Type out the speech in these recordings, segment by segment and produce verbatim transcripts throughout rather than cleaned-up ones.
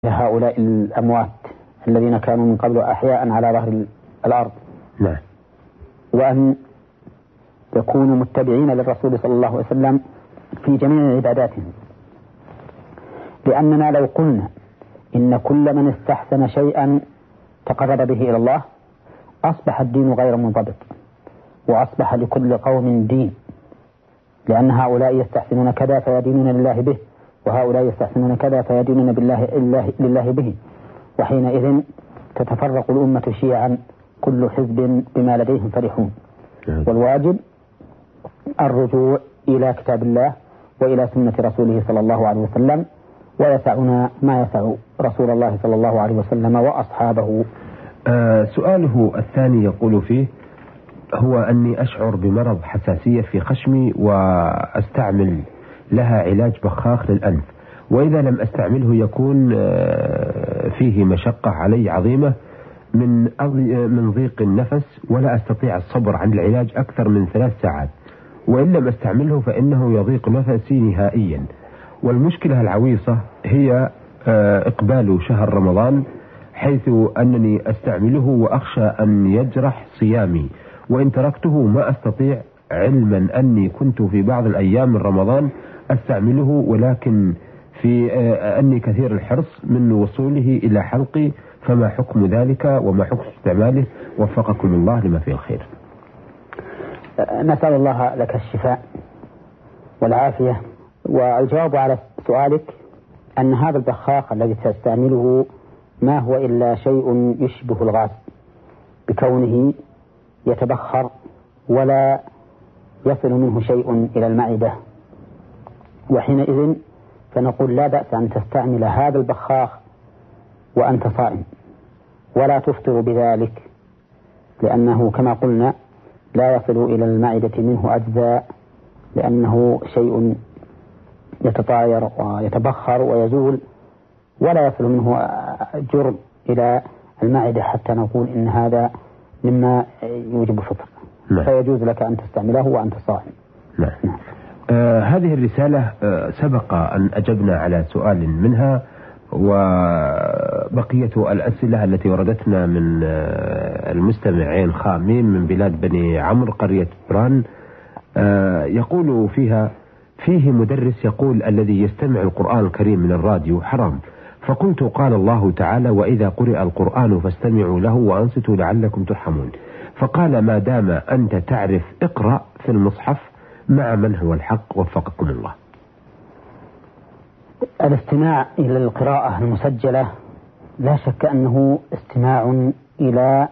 هؤلاء الأموات الذين كانوا من قبل أحياء على ظهر الأرض. نعم. وأن يكونوا متبعين للرسول صلى الله عليه وسلم في جميع عباداتهم، لأننا لو قلنا إن كل من استحسن شيئا تقرب به إلى الله أصبح الدين غير منضبط، وأصبح لكل قوم دين، لأن هؤلاء يستحسنون كذا فيدينون لله به، وهؤلاء يستحسنون كذا فيدينون بالله الله لله به، وحينئذ تتفرق الأمة شيعا كل حزب بما لديهم فرحون. والواجب الرجوع إلى كتاب الله وإلى سنة رسوله صلى الله عليه وسلم، ويسعنا ما يسع رسول الله صلى الله عليه وسلم وأصحابه. آه سؤاله الثاني يقول فيه: هو أني أشعر بمرض حساسية في خشمي وأستعمل لها علاج بخاخ للأنف، وإذا لم أستعمله يكون فيه مشقة علي عظيمة من من ضيق النفس، ولا أستطيع الصبر عن العلاج أكثر من ثلاث ساعات، وإن لم أستعمله فإنه يضيق نفسي نهائيا. والمشكلة العويصة هي إقبال شهر رمضان، حيث أنني أستعمله وأخشى أن يجرح صيامي، وإن تركته ما أستطيع، علما أني كنت في بعض الأيام من رمضان أستعمله، ولكن في أني كثير الحرص من وصوله إلى حلقي، فما حكم ذلك وما حكم استعماله؟ وفقكم الله لما فيه الخير. نسأل الله لك الشفاء والعافية. والجواب على سؤالك أن هذا البخاخ الذي تستعمله ما هو إلا شيء يشبه الغاز، بكونه يتبخر ولا يصل منه شيء إلى المعدة، وحينئذ فنقول لا بأس أن تستعمل هذا البخاخ وأنت صائم، ولا تفطر بذلك، لأنه كما قلنا لا يصل إلى المعدة منه أجزاء، لأنه شيء يتطاير ويتبخر ويزول، ولا يصل منه جرم إلى المعدة حتى نقول إن هذا مما يوجب فطر. نعم. فيجوز لك أن تستعمله وأنت صائم. نعم. نعم. آه هذه الرسالة آه سبق أن أجبنا على سؤال منها، وبقية الأسئلة التي وردتنا من آه المستمعين خامين من بلاد بني عمرو قرية بران. آه يقول فيها: فيه مدرس يقول الذي يستمع القرآن الكريم من الراديو حرام، فقلت قال الله تعالى: وإذا قرئ القرآن فاستمعوا له وأنصتوا لعلكم ترحمون، فقال: ما دام أنت تعرف اقرأ في المصحف مع من هو الحق، وفقكم الله. الاستماع إلى القراءة المسجلة لا شك أنه استماع إلى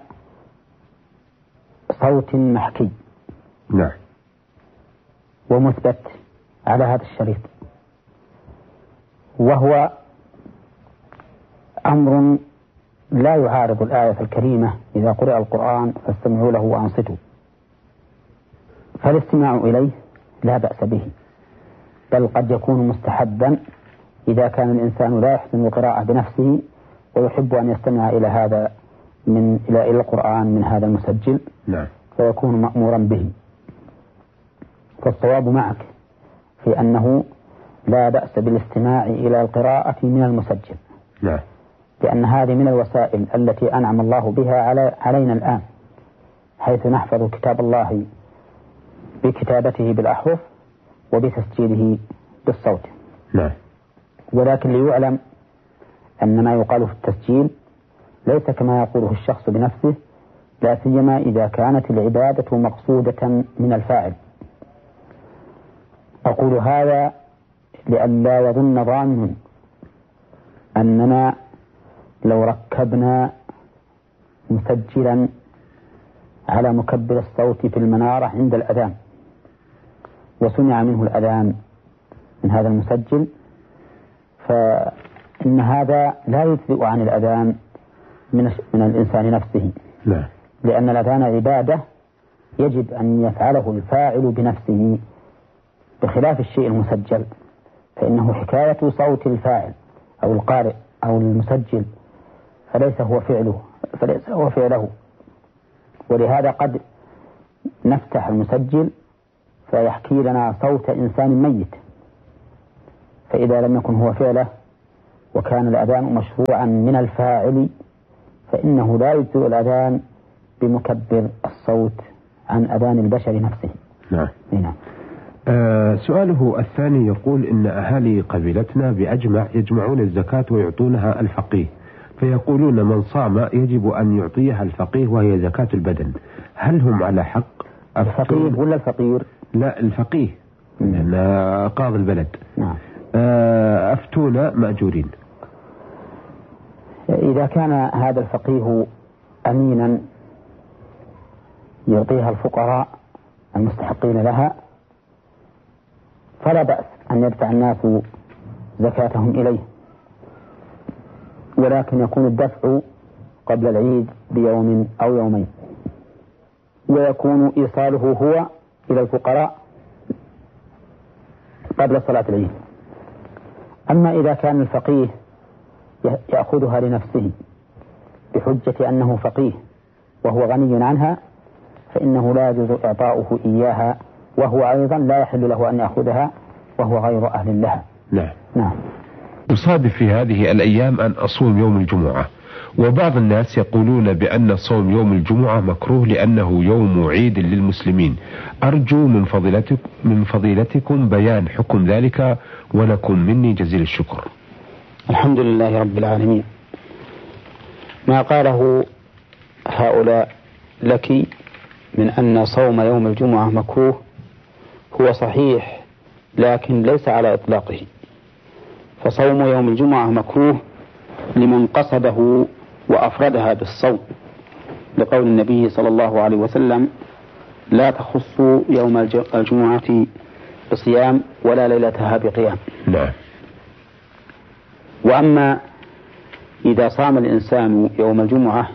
صوت محكي. نعم. ومثبت على هذا الشريط، وهو أمر لا يعارض الآية الكريمة: إذا قرئ القرآن فاستمعوا له وأنصتوا. فالاستماع إليه لا بأس به، بل قد يكون مستحبا إذا كان الإنسان لا يحسن القراءة بنفسه ويحب أن يستمع إلى هذا من إلى القرآن من هذا المسجل. نعم. فيكون مأمورا به. فالصواب معك في أنه لا بأس بالاستماع إلى القراءة من المسجل. نعم. لأن هذه من الوسائل التي أنعم الله بها على علينا الآن، حيث نحفظ كتاب الله بكتابته بالأحرف وبتسجيله بالصوت. نعم. ولكن ليعلم أن ما يقال في التسجيل ليس كما يقوله الشخص بنفسه، لا سيما إذا كانت العبادة مقصودة من الفاعل. أقول هذا لئلا يظن ظان أننا لو ركبنا مسجلا على مكبر الصوت في المنارة عند الأذان وسمع منه الأذان من هذا المسجل، فإن هذا لا يجزئ عن الأذان من من الإنسان نفسه. لا. لأن الأذان عبادة يجب أن يفعله الفاعل بنفسه، بخلاف الشيء المسجل فإنه حكاية صوت الفاعل أو القارئ أو المسجل، فليس هو فعله فليس هو فعله. ولهذا قد نفتح المسجل فيحكي لنا صوت إنسان ميت، فإذا لم يكن هو فعله وكان الأذان مشروعا من الفاعل فإنه لا يجزئ الأذان بمكبر الصوت عن أذان البشر نفسه. نعم. نعم. آه سؤاله الثاني يقول إن أهالي قبيلتنا بأجمع يجمعون الزكاة ويعطونها الفقيه، فيقولون من صام يجب أن يعطيها الفقيه وهي زكاة البدن، هل هم على حق؟ الفقيه ولا الفقير؟ لا الفقيه لأن قاضي البلد. نعم. آه أفتونا مأجورين. إذا كان هذا الفقيه أمينا يعطيها الفقراء المستحقين لها فلا بأس أن يدفع الناس زكاتهم إليه، ولكن يكون الدفع قبل العيد بيوم أو يومين، ويكون إيصاله هو إلى الفقراء قبل صلاة العيد. أما إذا كان الفقيه يأخذها لنفسه بحجة أنه فقيه وهو غني عنها فإنه لا يجوز إعطاؤه إياها، وهو أيضا لا يحل له أن يأخذها وهو غير أهل لها. نعم. نعم. يصادف في هذه الأيام أن أصوم يوم الجمعة، وبعض الناس يقولون بأن صوم يوم الجمعة مكروه لأنه يوم عيد للمسلمين. أرجو من فضيلتك من فضيلتكم بيان حكم ذلك ولكم مني جزيل الشكر. الحمد لله رب العالمين. ما قاله هؤلاء لك من أن صوم يوم الجمعة مكروه هو صحيح، لكن ليس على إطلاقه، فصوم يوم الجمعة مكروه لمن قصده وأفردها بالصوم، لقول النبي صلى الله عليه وسلم لا تخص يوم الجمعة بصيام ولا ليلتها بقيام. نعم. وأما إذا صام الإنسان يوم الجمعة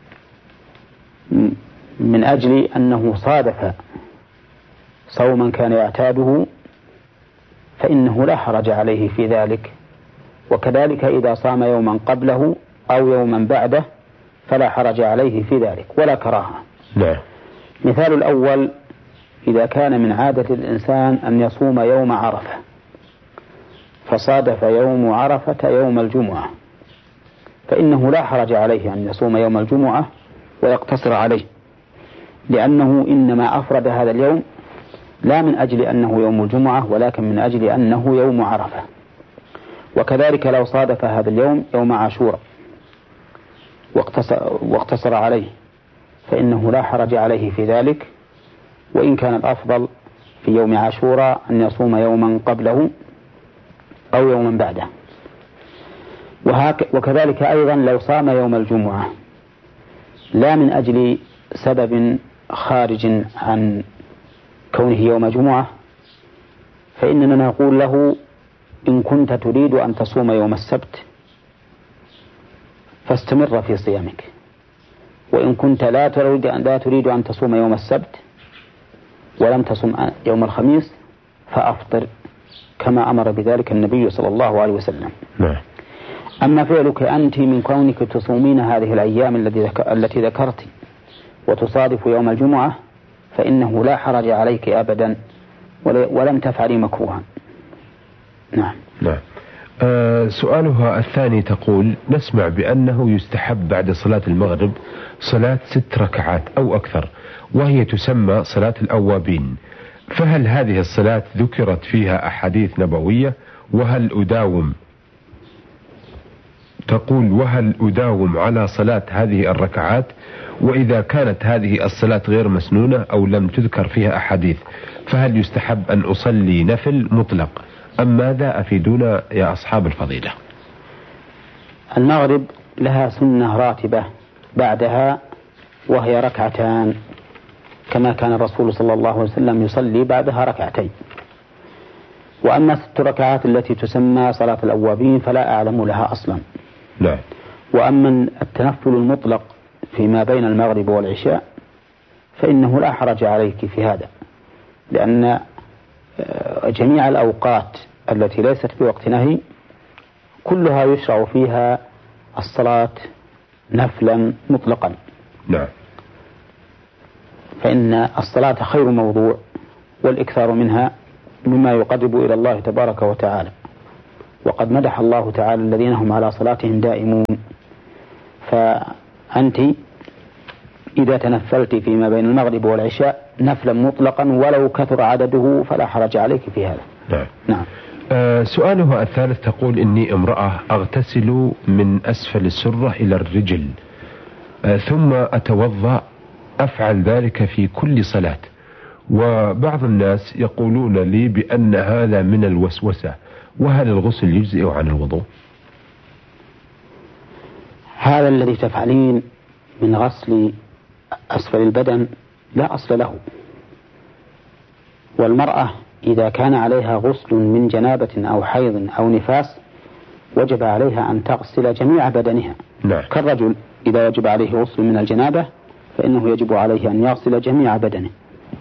من أجل أنه صادف صوما كان يعتاده فإنه لا حرج عليه في ذلك، وكذلك إذا صام يوما قبله أو يوما بعده فلا حرج عليه في ذلك ولا كراهة. نعم. مثال الأول إذا كان من عادة الإنسان أن يصوم يوم عرفة فصادف يوم عرفة يوم الجمعة فإنه لا حرج عليه أن يصوم يوم الجمعة ويقتصر عليه، لأنه إنما أفرد هذا اليوم لا من أجل أنه يوم الجمعة ولكن من أجل أنه يوم عرفة. وكذلك لو صادف هذا اليوم يوم عاشوراء واقتصر عليه فإنه لا حرج عليه في ذلك، وإن كان الأفضل في يوم عاشوراء أن يصوم يوما قبله أو يوما بعده. وكذلك أيضا لو صام يوم الجمعة لا من أجل سبب خارج عن كونه يوم جمعة فإننا نقول له إن كنت تريد أن تصوم يوم السبت فاستمر في صيامك، وإن كنت لا تريد أن, لا تريد أن تصوم يوم السبت ولم تصم يوم الخميس فأفطر كما أمر بذلك النبي صلى الله عليه وسلم. نعم. أما فعلك أنت من كونك تصومين هذه الأيام التي ذكرت وتصادف يوم الجمعة فإنه لا حرج عليك أبدا ولم تفعلي مكروها. نعم. نعم. آه سؤالها الثاني تقول نسمع بأنه يستحب بعد صلاة المغرب صلاة ست ركعات أو أكثر وهي تسمى صلاة الأوابين، فهل هذه الصلاة ذكرت فيها أحاديث نبوية؟ وهل أداوم تقول وهل أداوم على صلاة هذه الركعات؟ وإذا كانت هذه الصلاة غير مسنونة أو لم تذكر فيها أحاديث فهل يستحب أن أصلي نفل مطلق أم ماذا؟ أفيدونا يا أصحاب الفضيلة. المغرب لها سنة راتبة بعدها وهي ركعتان كما كان الرسول صلى الله عليه وسلم يصلي بعدها ركعتين. وأما ست ركعات التي تسمى صلاة الأوابين فلا أعلم لها أصلا. لا. وأما التنفل المطلق فيما بين المغرب والعشاء فإنه لا حرج عليك في هذا، لأن جميع الأوقات التي ليست في وقت نهي كلها يشرع فيها الصلاة نفلا مطلقا. نعم. فإن الصلاة خير موضوع والإكثار منها مما يقرب إلى الله تبارك وتعالى، وقد مدح الله تعالى الذين هم على صلاتهم دائمون. فأنت إذا تنفلت فيما بين المغرب والعشاء نفلا مطلقا ولو كثر عدده فلا حرج عليك في هذا. نعم. نعم. آه سؤالها الثالث تقول إني امرأة أغتسل من أسفل السرة إلى الرجل آه ثم أتوضأ، أفعل ذلك في كل صلاة، وبعض الناس يقولون لي بأن هذا من الوسوسة، وهل الغسل يجزئ عن الوضوء؟ هذا الذي تفعلين من غسل أسفل البدن لا أصل له، والمرأة إذا كان عليها غسل من جنابة أو حيض أو نفاس وجب عليها أن تغسل جميع بدنها. نعم. كالرجل إذا وجب عليه غسل من الجنابة فإنه يجب عليه أن يغسل جميع بدنه.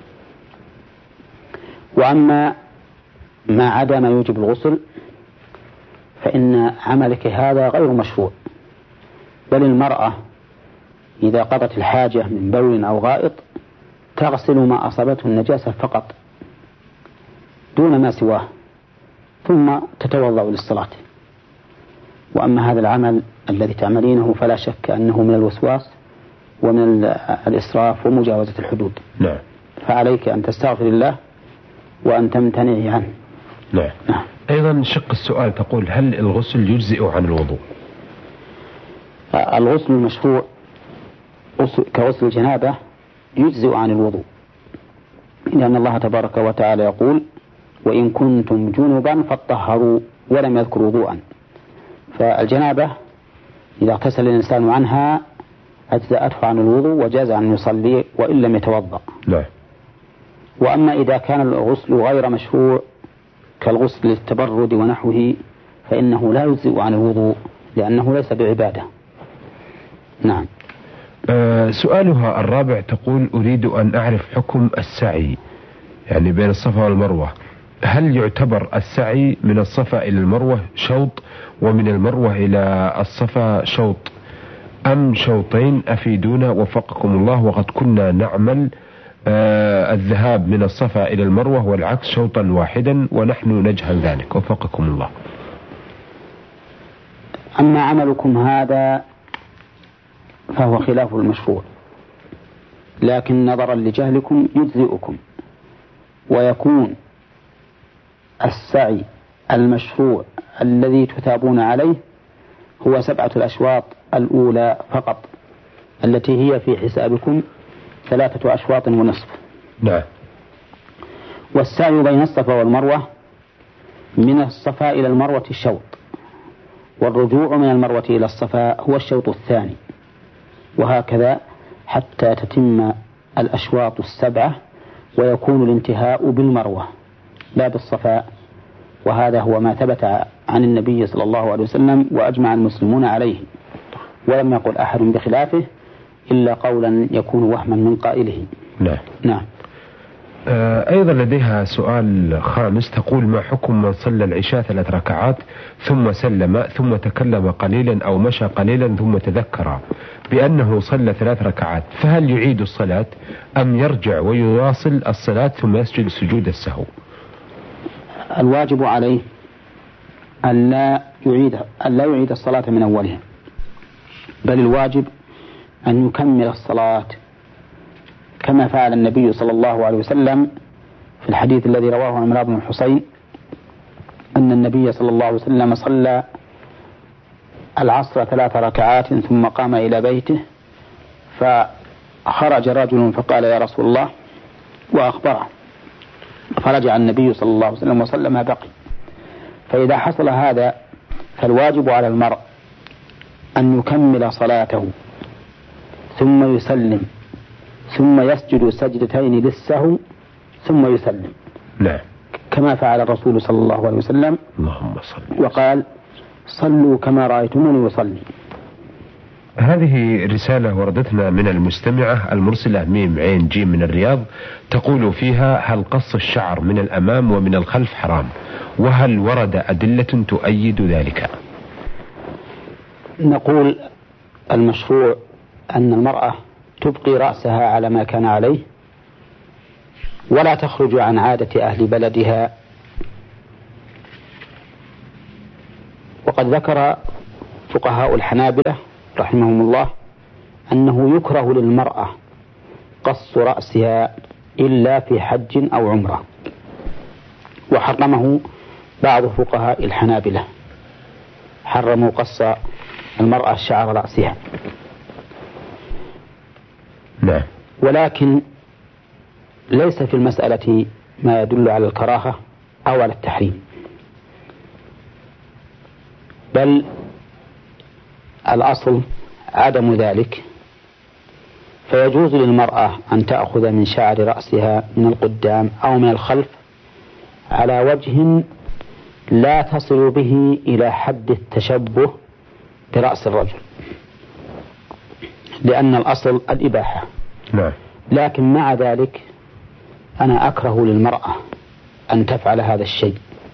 وأما ما عدا ما يوجب الغسل فإن عملك هذا غير مشروع، بل المرأة إذا قضت الحاجة من بول أو غائط تغسل ما أصابته النجاسة فقط دون ما سواه، ثم تتوضأ للصلاة. وأما هذا العمل الذي تعملينه فلا شك أنه من الوسواس ومن الإسراف ومجاوزة الحدود. نعم. فعليك أن تستغفر الله وأن تمتنعي عنه. نعم. نعم. أيضا شق السؤال تقول هل الغسل يجزئ عن الوضوء؟ الغسل المشروع كغسل الجنابة يجزئ عن الوضوء، لأن الله تبارك وتعالى يقول وإن كنتم جنبا فاطهروا ولم يذكر وضوءا. فالجنابة إذا اغتسل الإنسان عنها أجزأته عن الوضوء وجاز أن يصلي وإن لم يتوضأ. لا. وأما إذا كان الغسل غير مشروع كالغسل للتبرد ونحوه فإنه لا يجزئ عن الوضوء لأنه ليس بعبادة. نعم. أه سؤالها الرابع تقول أريد أن أعرف حكم السعي يعني بين الصفا والمروة، هل يعتبر السعي من الصفا إلى المروة شوط ومن المروة إلى الصفا شوط أم شوطين؟ أفيدونا وفقكم الله، وقد كنا نعمل آه الذهاب من الصفا إلى المروة والعكس شوطا واحدا ونحن نجهل ذلك وفقكم الله. أما عملكم هذا فهو خلاف المشروع، لكن نظرا لجهلكم يجزئكم، ويكون السعي المشروع الذي تثابون عليه هو سبعة الأشواط الأولى فقط التي هي في حسابكم ثلاثة أشواط ونصف. نعم. والسعي بين الصفا والمروة من الصفا إلى المروة الشوط، والرجوع من المروة إلى الصفا هو الشوط الثاني، وهكذا حتى تتم الأشواط السبعة ويكون الانتهاء بالمروة لا بالصفا. وهذا هو ما ثبت عن النبي صلى الله عليه وسلم وأجمع المسلمون عليه، ولم يقل أحد بخلافه إلا قولا يكون وهما من قائله. نعم. نعم. أيضا لديها سؤال خامس تقول ما حكم من صلى العشاء ثلاث ركعات ثم سلم ثم تكلم قليلا أو مشى قليلا ثم تذكر بأنه صلى ثلاث ركعات، فهل يعيد الصلاة أم يرجع ويواصل الصلاة ثم يسجد سجود السهو؟ الواجب عليه أن لا يعيد أن لا يعيد الصلاة من أولها، بل الواجب أن يكمل الصلاة كما فعل النبي صلى الله عليه وسلم في الحديث الذي رواه عمران بن الحصين أن النبي صلى الله عليه وسلم صلى العصر ثلاث ركعات ثم قام إلى بيته، فخرج رجل فقال يا رسول الله وأخبره، فرجع النبي صلى الله عليه وسلم وصلى ما بقي. فإذا حصل هذا فالواجب على المرء أن يكمل صلاته ثم يسلم ثم يسجد سجدتين للسهو ثم يسلم. نعم. كما فعل الرسول صلى الله عليه وسلم. اللهم صل. وقال صلوا كما رأيتموني يصلي. هذه رسالة وردتنا من المستمعة المرسلة ميم عين جيم من الرياض، تقول فيها هل قص الشعر من الأمام ومن الخلف حرام، وهل ورد أدلة تؤيد ذلك؟ نقول المشروع أن المرأة تبقي رأسها على ما كان عليه ولا تخرج عن عادة أهل بلدها فقد ذكر فقهاء الحنابلة رحمهم الله أنه يكره للمرأة قص رأسها إلا في حج أو عمرة، وحرمه بعض فقهاء الحنابلة، حرموا قص المرأة شعر رأسها. نعم. ولكن ليس في المسألة ما يدل على الكراهة أو على التحريم، بل الأصل عدم ذلك، فيجوز للمرأة أن تأخذ من شعر رأسها من القدام أو من الخلف على وجه لا تصل به إلى حد التشبه برأس الرجل، لأن الأصل الإباحة. نعم. لكن مع ذلك أنا أكره للمرأة أن تفعل هذا الشيء،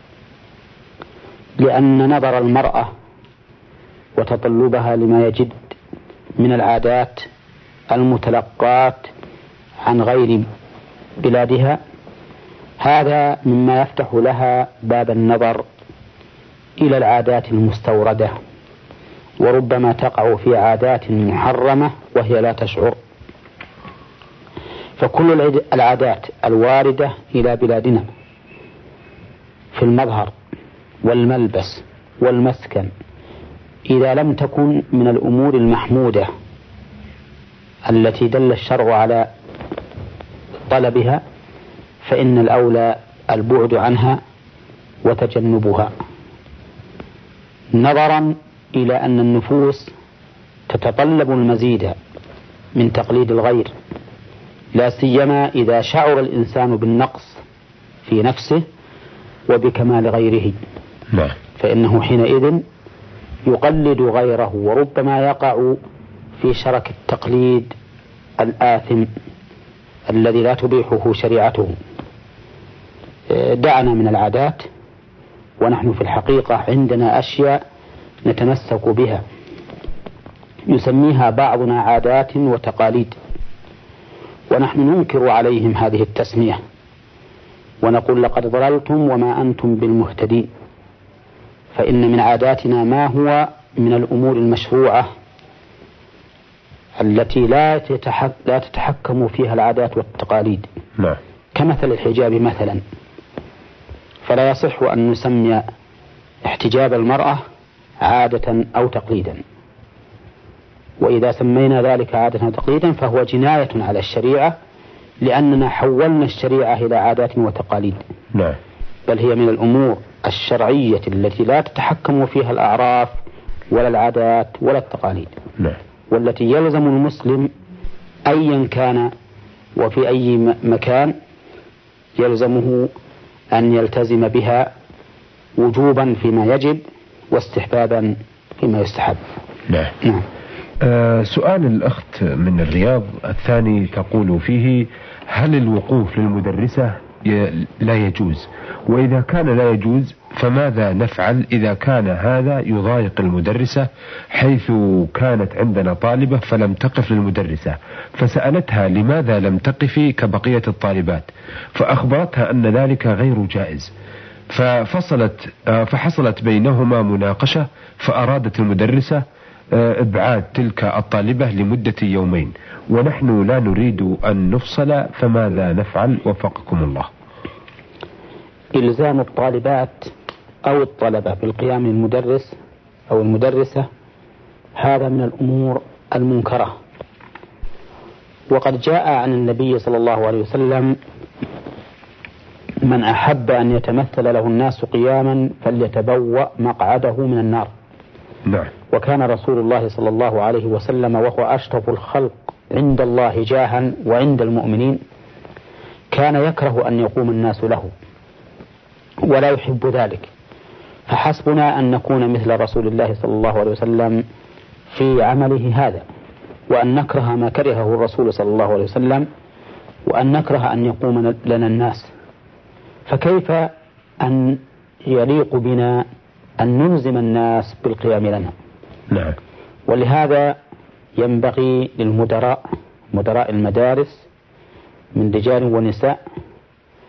لأن نظر المرأة وتطلبها لما يجد من العادات المتلقاة عن غير بلادها هذا مما يفتح لها باب النظر إلى العادات المستوردة، وربما تقع في عادات محرمة وهي لا تشعر. فكل العادات الواردة إلى بلادنا في المظهر والملبس والمسكن إذا لم تكن من الأمور المحمودة التي دل الشرع على طلبها فإن الأولى البعد عنها وتجنبها، نظرا إلى أن النفوس تتطلب المزيد من تقليد الغير، لا سيما إذا شعر الإنسان بالنقص في نفسه وبكمال غيره. نعم. فإنه حينئذ يقلد غيره، وربما يقع في شرك التقليد الآثم الذي لا تبيحه شريعته. دعنا من العادات، ونحن في الحقيقة عندنا أشياء نتمسك بها يسميها بعضنا عادات وتقاليد، ونحن ننكر عليهم هذه التسمية ونقول لقد ضللتم وما أنتم بالمهتدين. فإن من عاداتنا ما هو من الأمور المشروعة التي لا لا تتحكم فيها العادات والتقاليد. نعم. كمثل الحجاب مثلا، فلا يصح أن نسمي احتجاب المرأة عادة أو تقليدا، وإذا سمينا ذلك عادة أو تقليدا فهو جناية على الشريعة، لأننا حولنا الشريعة إلى عادات وتقاليد. نعم. بل هي من الأمور الشرعية التي لا تتحكم فيها الأعراف ولا العادات ولا التقاليد. نعم. والتي يلزم المسلم أيا كان وفي أي مكان يلزمه أن يلتزم بها وجوبا فيما يجب واستحبابا فيما يستحب. نعم. نعم. آه سؤال الأخت من الرياض الثاني تقول فيه: هل الوقوف للمدرسة لا يجوز؟ وإذا كان لا يجوز فماذا نفعل إذا كان هذا يضايق المدرسة، حيث كانت عندنا طالبة فلم تقف للمدرسة، فسألتها لماذا لم تقفي كبقية الطالبات، فأخبرتها أن ذلك غير جائز، ففصلت فحصلت بينهما مناقشة، فأرادت المدرسة إبعاد تلك الطالبة لمدة يومين، ونحن لا نريد أن نفصل، فماذا نفعل وفقكم الله؟ إلزام الطالبات أو الطلبة بالقيام للمدرس أو المدرسة هذا من الأمور المنكرة، وقد جاء عن النبي صلى الله عليه وسلم: من أحب أن يتمثل له الناس قياما فليتبوأ مقعده من النار. نعم. وكان رسول الله صلى الله عليه وسلم وهو أشرف الخلق عند الله جاها وعند المؤمنين كان يكره أن يقوم الناس له ولا يحب ذلك، فحسبنا أن نكون مثل رسول الله صلى الله عليه وسلم في عمله هذا، وأن نكره ما كرهه الرسول صلى الله عليه وسلم، وأن نكره أن يقوم لنا الناس. فكيف أن يليق بنا أن نلزم الناس بالقيام لنا؟ نعم. ولهذا ينبغي للمدراء مدراء المدارس من رجال ونساء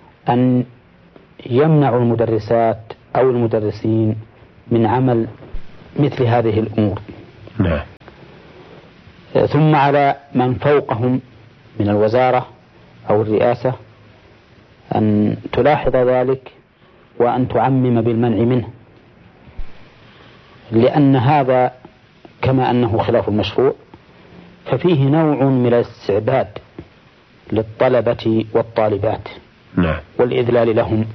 أن يمنعوا المدرسات أو المدرسين من عمل مثل هذه الأمور. نعم. ثم على من فوقهم من الوزارة أو الرئاسة أن تلاحظ ذلك وأن تعمم بالمنع منه، لأن هذا كما أنه خلاف المشروع ففيه نوع من الاستعباد للطلبة والطالبات. نعم. والإذلال لهم.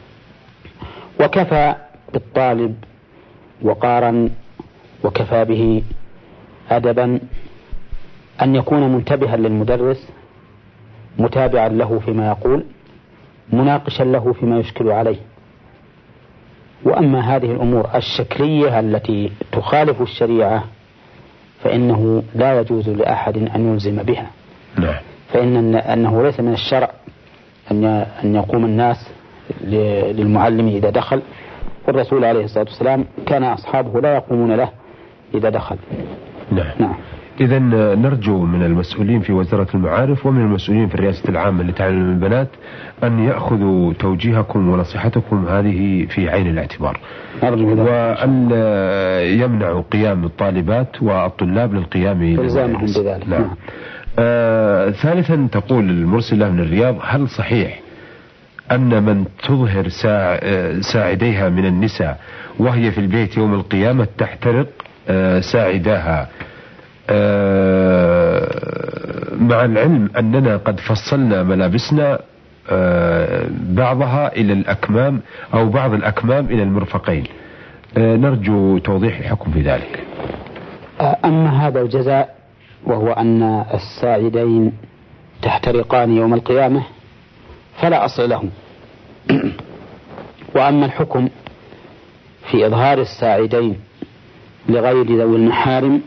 وكفى بالطالب وقارا وكفى به أدبا أن يكون منتبها للمدرس، متابعا له فيما يقول، مناقشا له فيما يشكل عليه. وأما هذه الأمور الشكلية التي تخالف الشريعة فإنه لا يجوز لأحد أن يلزم بها. نعم. فإن أنه ليس من الشرع أن يقوم الناس للمعلم إذا دخل، والرسول عليه الصلاة والسلام كان أصحابه لا يقومون له إذا دخل. نعم. نعم. إذا نرجو من المسؤولين في وزارة المعارف ومن المسؤولين في الرئاسة العامة لتعليم البنات أن يأخذوا توجيهكم ونصيحتكم هذه في عين الاعتبار، وأن يمنعوا قيام الطالبات والطلاب للقيام بذلك. نعم. آه ثالثا تقول المرسلة من الرياض: هل صحيح أن من تظهر ساع ساعديها من النساء وهي في البيت يوم القيامة تحترق آه ساعداها، آه مع العلم أننا قد فصلنا ملابسنا آه بعضها إلى الأكمام أو بعض الأكمام إلى المرفقين؟ آه نرجو توضيح الحكم في ذلك. أما هذا الجزاء وهو أن الساعدين تحترقان يوم القيامة فلا أصل له. وأما الحكم في إظهار الساعدين لغير ذوي المحارم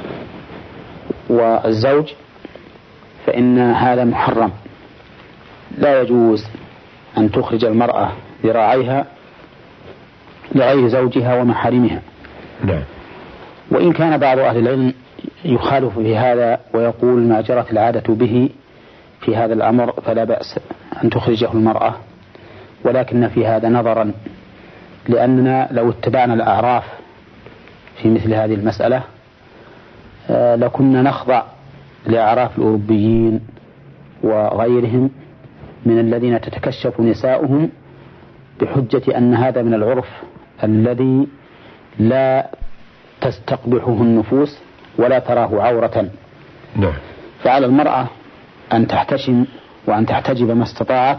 والزوج فإن هذا محرم، لا يجوز أن تخرج المرأة ذراعيها لغير زوجها ومحارمها. نعم. وإن كان بعض أهل العلم يخالف في هذا ويقول ما جرت العادة به في هذا الأمر فلا بأس أن تخرجه المرأة، ولكن في هذا نظرا، لأننا لو اتبعنا الأعراف في مثل هذه المسألة لكنا نخضع لأعراف الأوروبيين وغيرهم من الذين تتكشف نساؤهم بحجة أن هذا من العرف الذي لا تستقبحه النفوس ولا تراه عورة. نعم. فعلى المرأة أن تحتشم وأن تحتجب ما استطاعت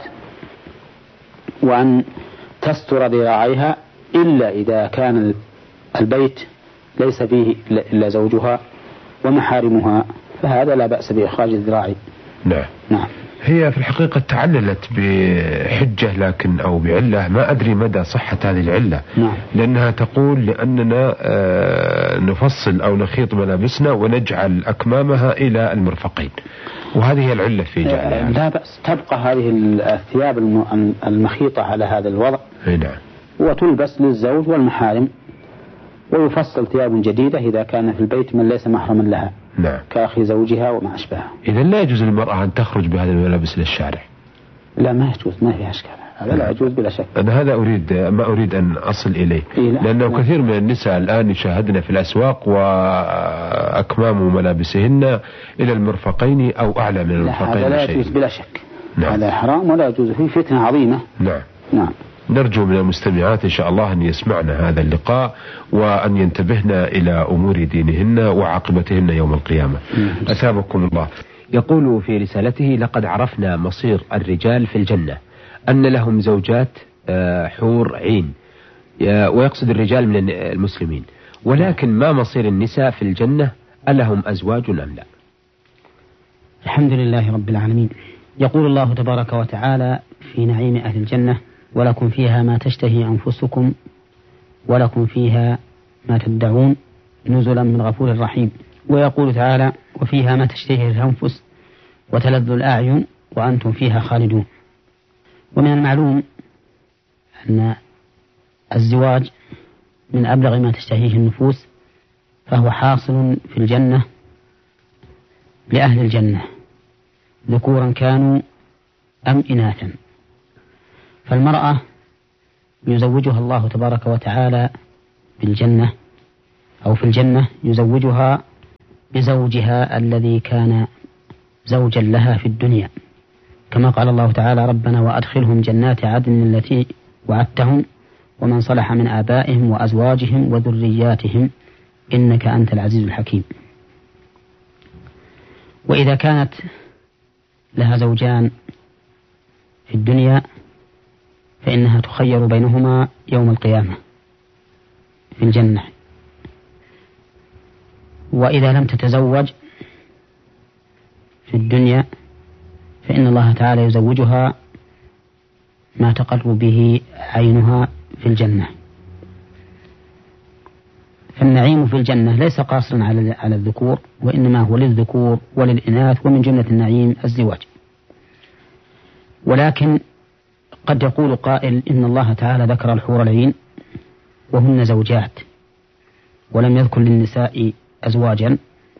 وأن تستر ذراعيها، إلا إذا كان البيت ليس فيه إلا زوجها ومحارمها فهذا لا بأس بإخراج الذراع. نعم. نعم. هي في الحقيقة تعللت بحجة لكن أو بعلة ما أدري مدى صحة هذه العلة. نعم. لأنها تقول لأننا نفصل أو نخيط ملابسنا ونجعل أكمامها إلى المرفقين، وهذه هي العلة في جعلها. لا بأس تبقى هذه الثياب المخيطة على هذا الوضع. نعم. وتلبس للزوج والمحارم، ويفصل ثياب جديدة إذا كان في البيت من ليس محرما لها. نعم. كأخي زوجها وما أشبهها. إذا لا يجوز للمرأة أن تخرج بهذه الملابس للشارع؟ لا ما يجوز، ما فيها أشكال، هذا لا يجوز بلا شك. أنا هذا أريد ما أريد أن أصل إليه. إيه لأنه لا. كثير من النساء الآن يشاهدن في الأسواق وأكمام ملابسهن إلى المرفقين أو أعلى من المرفقين. هذا لا يجوز بلا شك. نعم. هذا حرام ولا يجوز، فيه فتنة عظيمة. نعم. نعم. نرجو من المستمعات إن شاء الله أن يسمعنا هذا اللقاء وأن ينتبهن إلى أمور دينهن وعاقبتهن يوم القيامة. أثابكم الله. يقول في رسالته: لقد عرفنا مصير الرجال في الجنة، أن لهم زوجات حور عين، ويقصد الرجال من المسلمين، ولكن ما مصير النساء في الجنة؟ ألهم أزواج أم لا؟ الحمد لله رب العالمين. يقول الله تبارك وتعالى في نعيم أهل الجنة: ولكم فيها ما تشتهي أنفسكم ولكم فيها ما تدعون نزلا من غفور رحيم. ويقول تعالى: وفيها ما تشتهي الأنفس وتلذ الأعين وأنتم فيها خالدون. ومن المعلوم أن الزواج من أبلغ ما تشتهيه النفوس، فهو حاصل في الجنة لأهل الجنة ذكورا كانوا أم إناثا. فالمرأة يزوجها الله تبارك وتعالى بالجنة أو في الجنة يزوجها بزوجها الذي كان زوجا لها في الدنيا، كما قال الله تعالى: ربنا وأدخلهم جنات عدن التي وعدتهم ومن صلح من آبائهم وأزواجهم وذرياتهم إنك أنت العزيز الحكيم. وإذا كانت لها زوجان في الدنيا فإنها تخير بينهما يوم القيامة في الجنة. وإذا لم تتزوج في الدنيا فإن الله تعالى يزوجها ما تقر به عينها في الجنة. فالنعيم في الجنة ليس قاصرا على الذكور، وإنما هو للذكور وللإناث، ومن جملة النعيم الزواج. ولكن قد يقول قائل إن الله تعالى ذكر الحور العين وهن زوجات ولم يذكر للنساء أزواجا،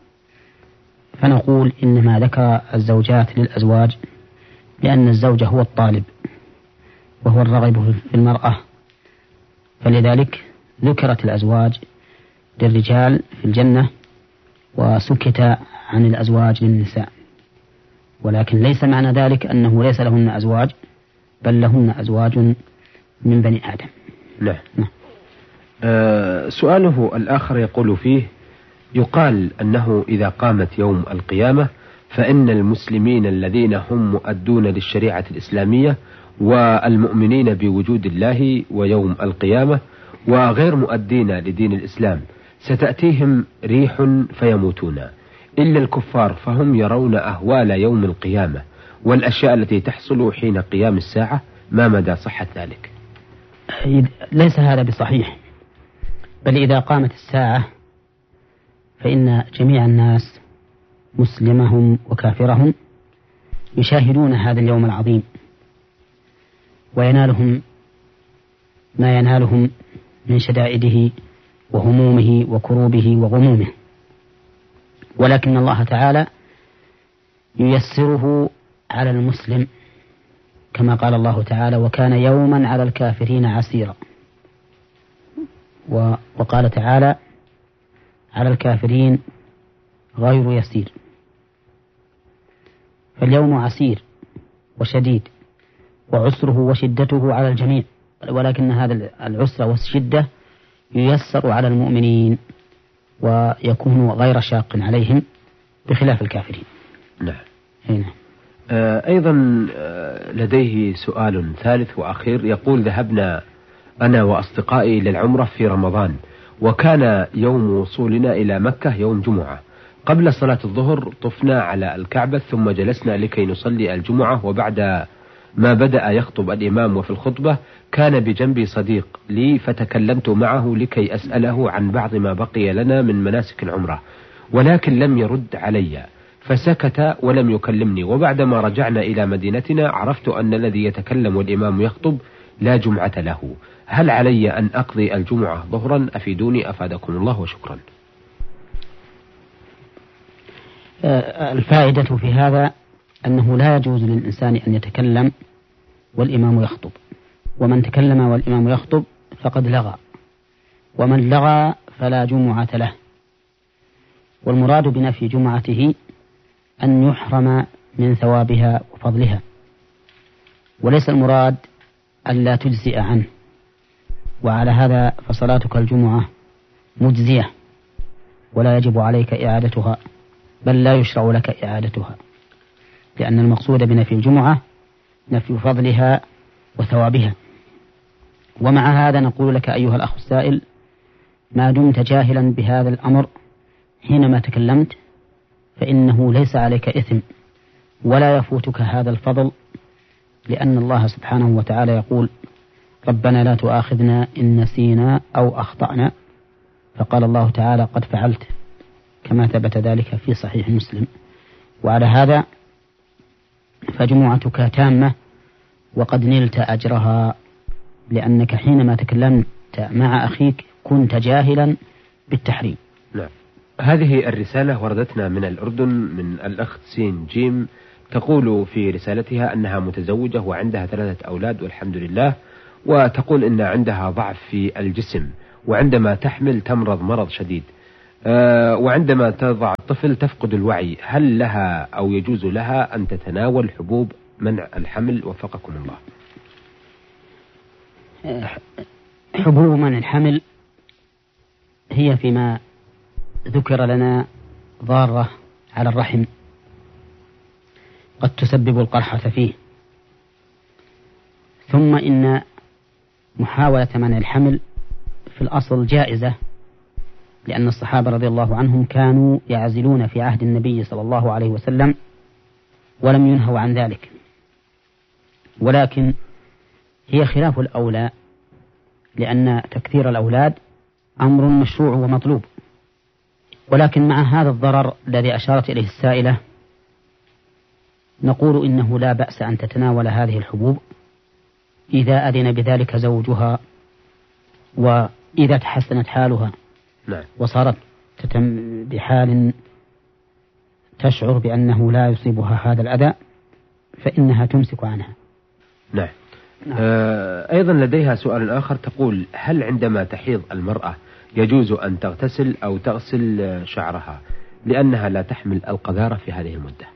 فنقول إنما ذكر الزوجات للأزواج لأن الزوج هو الطالب وهو الرغب في المرأة، فلذلك ذكرت الأزواج للرجال في الجنة وسكت عن الأزواج للنساء. ولكن ليس معنى ذلك أنه ليس لهن أزواج، بل لهن أزواج من بني آدم. لا. نعم. آه سؤاله الآخر يقول فيه: يقال أنه إذا قامت يوم القيامة فإن المسلمين الذين هم مؤدون للشريعة الإسلامية والمؤمنين بوجود الله ويوم القيامة وغير مؤدين لدين الإسلام ستأتيهم ريح فيموتون، إلا الكفار فهم يرون أهوال يوم القيامة والأشياء التي تحصل حين قيام الساعة، ما مدى صحة ذلك؟ ليس هذا بصحيح، بل إذا قامت الساعة فإن جميع الناس مسلمهم وكافرهم يشاهدون هذا اليوم العظيم وينالهم ما ينالهم من شدائده وهمومه وكروبه وغمومه، ولكن الله تعالى ييسره على المسلم كما قال الله تعالى: وكان يوما على الكافرين عسيرا. وقال تعالى: على الكافرين غير يسير. فاليوم عسير وشديد وعسره وشدته على الجميع، ولكن هذا العسر والشدة ييسر على المؤمنين ويكون غير شاق عليهم بخلاف الكافرين. نعم. هنا. آه أيضا آه لديه سؤال ثالث وأخير، يقول: ذهبنا أنا وأصدقائي للعمرة في رمضان، وكان يوم وصولنا إلى مكة يوم جمعة. قبل صلاة الظهر طفنا على الكعبة ثم جلسنا لكي نصلي الجمعة، وبعد ما بدأ يخطب الإمام وفي الخطبة كان بجنبي صديق لي فتكلمت معه لكي أسأله عن بعض ما بقي لنا من مناسك العمرة، ولكن لم يرد علي فسكت ولم يكلمني. وبعدما رجعنا إلى مدينتنا عرفت أن الذي يتكلم والإمام يخطب لا جمعة له. هل علي أن أقضي الجمعة ظهرا؟ أفيدوني أفادكم الله وشكرا. الفائدة في هذا أنه لا يجوز للإنسان أن يتكلم والإمام يخطب، ومن تكلم والإمام يخطب فقد لغى، ومن لغى فلا جمعة له. والمراد بنفي جمعته أن يحرم من ثوابها وفضلها، وليس المراد أن لا تجزئ عنه. وعلى هذا فصلاتك الجمعة مجزية ولا يجب عليك إعادتها، بل لا يشرع لك إعادتها، لأن المقصود بنفي الجمعة نفي فضلها وثوابها. ومع هذا نقول لك أيها الأخ السائل: ما دمت جاهلا بهذا الأمر حينما تكلمت فإنه ليس عليك إثم ولا يفوتك هذا الفضل، لأن الله سبحانه وتعالى يقول: ربنا لا تؤاخذنا إن نسينا أو أخطأنا، فقال الله تعالى: قد فعلت، كما ثبت ذلك في صحيح مسلم. وعلى هذا فجمعتك تامة وقد نلت أجرها، لأنك حينما تكلمت مع أخيك كنت جاهلا بالتحريم. نعم. هذه الرسالة وردتنا من الأردن من الأخت سين جيم، تقول في رسالتها أنها متزوجة وعندها ثلاثة أولاد والحمد لله، وتقول إن عندها ضعف في الجسم وعندما تحمل تمرض مرض شديد، أه وعندما تضع الطفل تفقد الوعي، هل لها أو يجوز لها أن تتناول حبوب منع الحمل وفقكم الله؟ حبوب منع الحمل هي فيما ذكر لنا ضارة على الرحم قد تسبب القرحة فيه، ثم إن محاولة منع الحمل في الأصل جائزة، لأن الصحابة رضي الله عنهم كانوا يعزلون في عهد النبي صلى الله عليه وسلم ولم ينهوا عن ذلك، ولكن هي خلاف الأولى، لأن تكثير الأولاد أمر مشروع ومطلوب، ولكن مع هذا الضرر الذي أشارت إليه السائلة نقول إنه لا بأس أن تتناول هذه الحبوب إذا أذن بذلك زوجها، وإذا تحسنت حالها نعم. وصارت تتم بحال تشعر بأنه لا يصيبها هذا الأذى فإنها تمسك عنها. نعم. نعم. آه أيضا لديها سؤال آخر، تقول: هل عندما تحيض المرأة يجوز أن تغتسل أو تغسل شعرها لأنها لا تحمل القذارة في هذه المدة؟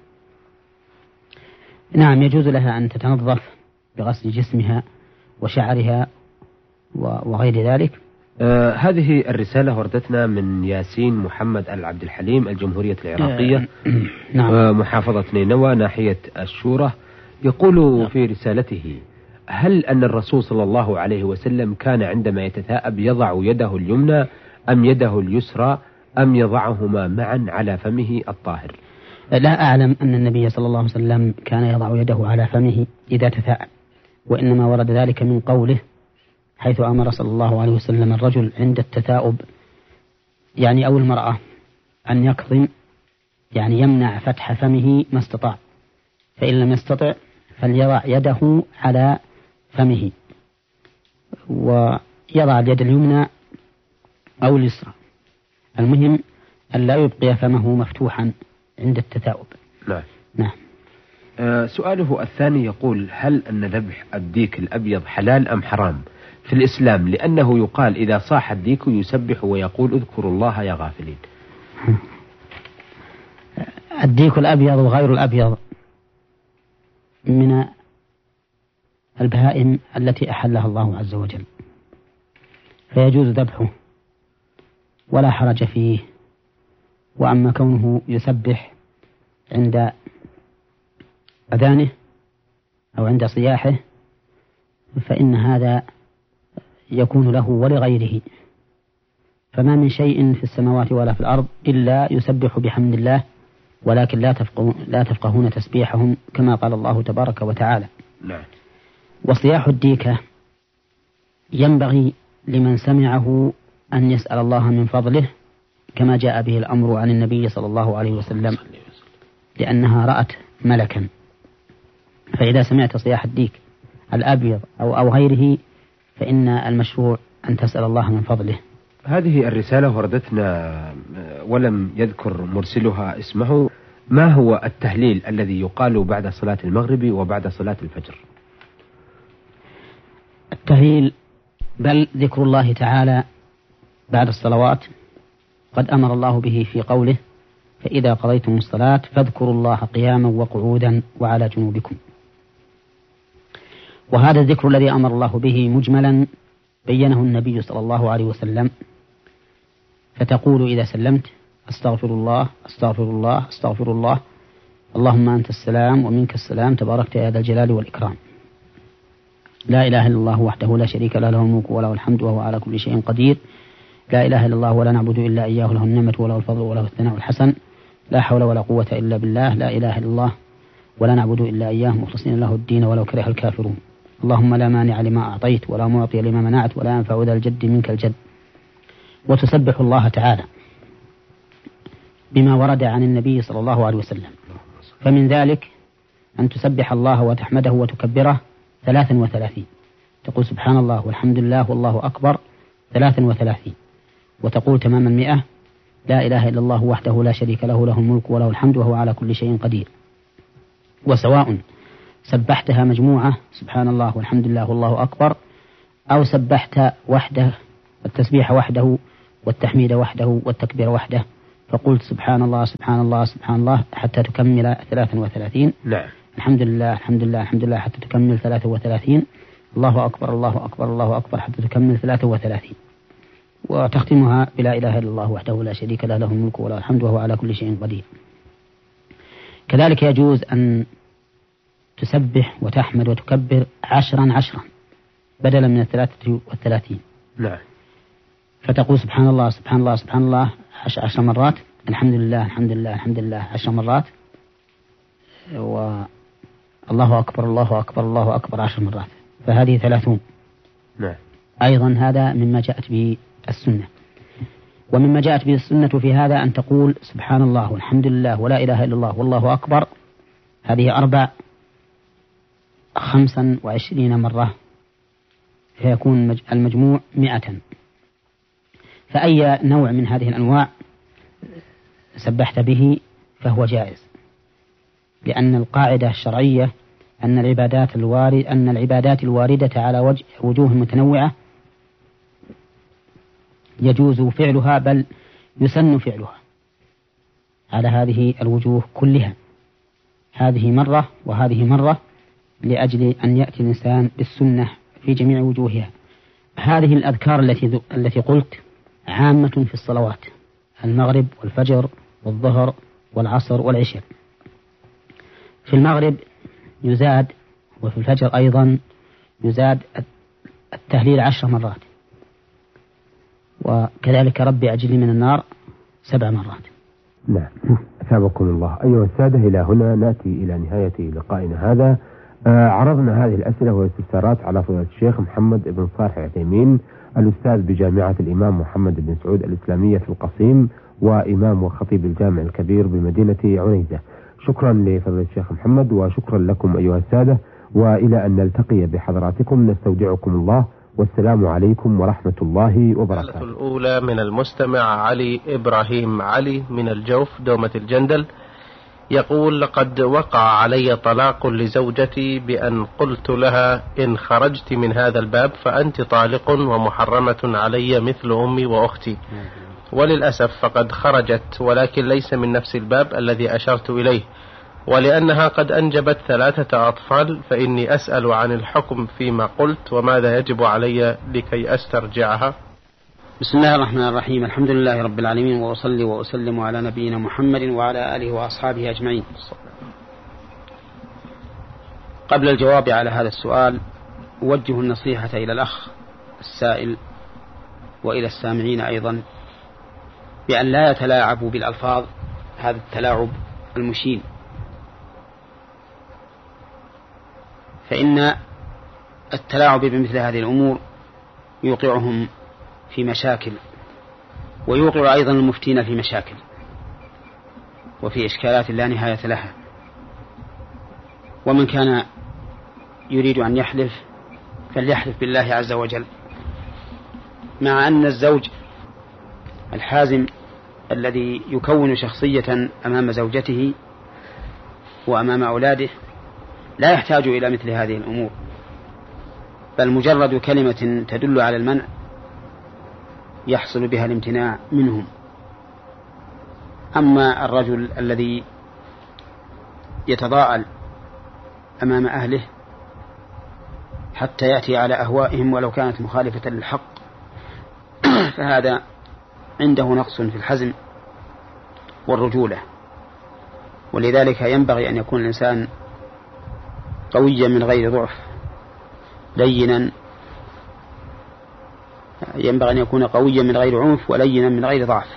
نعم، يجوز لها أن تتنظف بغسل جسمها وشعرها وغير ذلك. آه هذه الرسالة وردتنا من ياسين محمد العبد الحليم، الجمهورية العراقية، آه نعم. آه محافظة نينوى ناحية الشورى. يقول نعم. في رسالته: هل أن الرسول صلى الله عليه وسلم كان عندما يتثاءب يضع يده اليمنى أم يده اليسرى أم يضعهما معا على فمه الطاهر؟ لا أعلم أن النبي صلى الله عليه وسلم كان يضع يده على فمه إذا تثاءب، وإنما ورد ذلك من قوله حيث أمر صلى الله عليه وسلم الرجل عند التثاؤب يعني أو المرأة أن يكظم، يعني يمنع فتح فمه ما استطاع، فإن لم يستطع فليضع يده على فمه ويضع اليد اليمنى أو اليسرى، المهم أن لا يبقي فمه مفتوحا عند التثاؤب. نعم. نعم. آه سؤاله الثاني يقول: هل أن ذبح الديك الأبيض حلال أم حرام في الإسلام؟ لأنه يقال إذا صاح الديك يسبح ويقول: اذكروا الله يا غافلين. الديك الأبيض وغير الأبيض من البهائم التي أحلها الله عز وجل، فيجوز ذبحه ولا حرج فيه. وأما كونه يسبح عند أذانه أو عند صياحه فإن هذا يكون له ولغيره، فما من شيء في السماوات ولا في الأرض إلا يسبح بحمد الله، ولكن لا تفقهون, لا تفقهون تسبيحهم كما قال الله تبارك وتعالى. نعم. وصياح الديكة ينبغي لمن سمعه أن يسأل الله من فضله كما جاء به الأمر عن النبي صلى الله عليه وسلم، لأنها رأت ملكا، فإذا سمعت صياح الديك الأبيض أو, أو غيره فإن المشروع أن تسأل الله من فضله. هذه الرسالة وردتنا ولم يذكر مرسلها اسمه. ما هو التهليل الذي يقال بعد صلاة المغرب وبعد صلاة الفجر؟ التهليل بل ذكر الله تعالى بعد الصلوات، قد أمر الله به في قوله: فإذا قضيتم الصلاة فاذكروا الله قياما وقعودا وعلى جنوبكم. وهذا الذكر الذي أمر الله به مجملا بينه النبي صلى الله عليه وسلم، فتقول إذا سلمت: أستغفر الله أستغفر الله أستغفر الله، اللهم أنت السلام ومنك السلام تباركت يا ذا الجلال والإكرام، لا إله إلا الله وحده لا شريك له له الملك وله الحمد وهو على كل شيء قدير، لا إله إلا الله ولا نعبد إلا إياه له النعمة وله الفضل وله الثناء الحسن، لا حول ولا قوة إلا بالله، لا إله إلا الله ولا نعبد إلا إياه مخلصين له الدين ولو كره الكافرون، اللهم لا مانع لما أعطيت ولا معطي لما منعت ولا ينفع ذا الجد منك الجد. وتسبح الله تعالى بما ورد عن النبي صلى الله عليه وسلم، فمن ذلك أن تسبح الله وتحمده وتكبره ثلاثا وثلاثين، تقول سبحان الله والحمد لله والله أكبر ثلاثا وثلاثين، وتقول تمام المئة: لا إله إلا الله وحده لا شريك له له الملك وله الحمد وهو على كل شيء قدير. وسواء سبحتها مجموعة سبحان الله والحمد لله والله أكبر، أو سبحت وحده التسبيح وحده والتحميد وحده والتكبير وحده، فقلت سبحان الله سبحان الله سبحان الله حتى تكمل ثلاثا وثلاثين. نعم. الحمد لله الحمد لله الحمد لله حتى تكمل ثلاثا وثلاثين. الله أكبر الله أكبر الله أكبر حتى تكمل ثلاثا وثلاثين. وتختمها بلا إله إلا الله وحده لا شريك له له الملك وله الحمد وهو على كل شيء قدير. كذلك يجوز أن تسبح وتحمد وتكبر عشرا عشرا بدلا من الثلاثة والثلاثين. نعم. فتقول سبحان الله سبحان الله سبحان الله عشر, عشر مرات، الحمد لله الحمد لله الحمد لله عشر مرات، والله أكبر الله أكبر الله أكبر عشر مرات، فهذه ثلاثون. نعم. أيضا هذا مما جاءت به السنة. ومما جاءت به السنة في هذا أن تقول سبحان الله والحمد لله ولا إله إلا الله والله أكبر، هذه أربع خمسا وعشرين مرة، فيكون المجموع مئة. فأي نوع من هذه الأنواع سبحت به فهو جائز، لأن القاعدة الشرعية أن العبادات الوارد أن العبادات الواردة على وجه وجوه متنوعة يجوز فعلها بل يسن فعلها على هذه الوجوه كلها، هذه مرة وهذه مرة، لأجل أن يأتي الإنسان بالسنة في جميع وجوهها. هذه الأذكار التي التي قلت عامة في الصلوات، المغرب والفجر والظهر والعصر والعشاء. في المغرب يزاد، وفي الفجر أيضا يزاد التهليل عشر مرات، وكذلك ربي أجلي من النار سبع مرات. نعم. أثابكم الله. أيها السادة، إلى هنا نأتي إلى نهاية لقائنا هذا. آه عرضنا هذه الأسئلة والاستفسارات على فضيلة الشيخ محمد بن صالح العثيمين، الأستاذ بجامعة الإمام محمد بن سعود الإسلامية في القصيم، وإمام وخطيب الجامع الكبير بمدينة عنيزة. شكرا لفضيلة الشيخ محمد، وشكرا لكم أيها السادة، وإلى أن نلتقي بحضراتكم نستودعكم الله، والسلام عليكم ورحمة الله وبركاته. الحالة الأولى من المستمع علي إبراهيم علي من الجوف دومة الجندل، يقول: لقد وقع علي طلاق لزوجتي بأن قلت لها إن خرجت من هذا الباب فأنت طالق ومحرمة علي مثل أمي وأختي، وللأسف فقد خرجت، ولكن ليس من نفس الباب الذي أشرت إليه، ولأنها قد أنجبت ثلاثة أطفال، فإني أسأل عن الحكم فيما قلت وماذا يجب علي لكي أسترجعها. بسم الله الرحمن الرحيم، الحمد لله رب العالمين، وأصلي وأسلم على نبينا محمد وعلى آله وأصحابه أجمعين. قبل الجواب على هذا السؤال أوجه النصيحة إلى الأخ السائل وإلى السامعين أيضا بأن لا يتلاعبوا بالألفاظ هذا التلاعب المشين، فإن التلاعب بمثل هذه الأمور يوقعهم في مشاكل، ويوقع أيضا المفتين في مشاكل وفي إشكالات لا نهاية لها. ومن كان يريد أن يحلف فليحلف بالله عز وجل، مع أن الزوج الحازم الذي يكون شخصية أمام زوجته وأمام أولاده لا يحتاج إلى مثل هذه الأمور، بل مجرد كلمة تدل على المنع يحصل بها الامتناع منهم. أما الرجل الذي يتضاءل أمام أهله حتى يأتي على أهوائهم ولو كانت مخالفة للحق فهذا عنده نقص في الحزم والرجولة، ولذلك ينبغي أن يكون الإنسان قويا من غير ضعف، لينا، ينبغي أن يكون قويا من غير عنف ولينا من غير ضعف،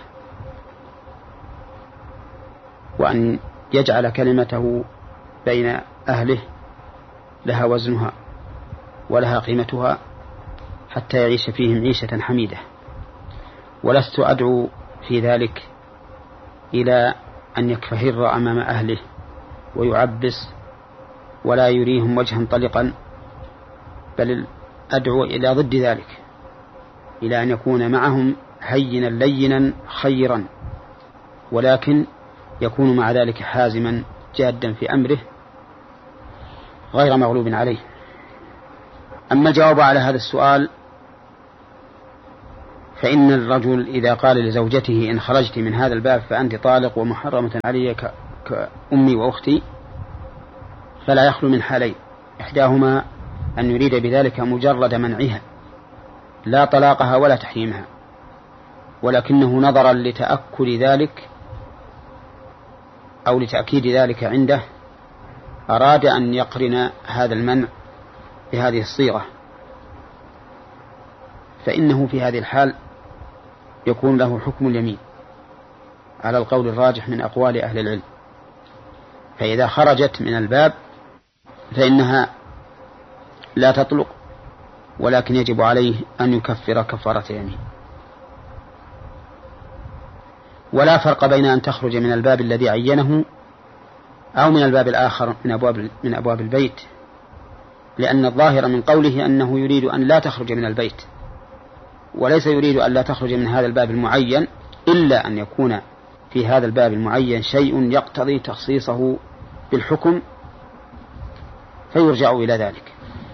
وأن يجعل كلمته بين أهله لها وزنها ولها قيمتها حتى يعيش فيهم عيشة حميدة. ولست أدعو في ذلك إلى أن يكفهر أمام أهله ويعبس ولا يريهم وجها طلقا، بل أدعو إلى ضد ذلك، إلى أن يكون معهم هينا لينا خيرا، ولكن يكون مع ذلك حازما جادا في أمره غير مغلوب عليه. أما الجواب على هذا السؤال فإن الرجل إذا قال لزوجته إن خرجت من هذا الباب فأنت طالق ومحرمة علي كأمي وأختي، فلا يخلو من حالين: إحداهما أن يريد بذلك مجرد منعها لا طلاقها ولا تحريمها، ولكنه نظرا لتأكد ذلك أو لتأكيد ذلك عنده أراد أن يقرن هذا المنع بهذه الصيغة، فإنه في هذه الحال يكون له حكم اليمين على القول الراجح من أقوال أهل العلم. فإذا خرجت من الباب فإنها لا تطلق، ولكن يجب عليه أن يكفر كفارة يمين. ولا فرق بين أن تخرج من الباب الذي عينه أو من الباب الآخر من أبواب, من أبواب البيت، لأن الظاهر من قوله أنه يريد أن لا تخرج من البيت، وليس يريد أن لا تخرج من هذا الباب المعين، إلا أن يكون في هذا الباب المعين شيء يقتضي تخصيصه بالحكم فيرجع إلى ذلك.